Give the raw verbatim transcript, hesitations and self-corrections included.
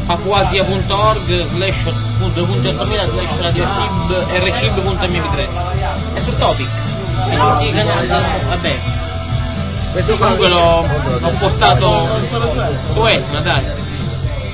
papuasia punto org slash punto ottomila slash radiocib rcib punto m p tre. È su Topic e tutti i canali, vabbè. Questo comunque l'ho, l'ho postato su Etna, dai.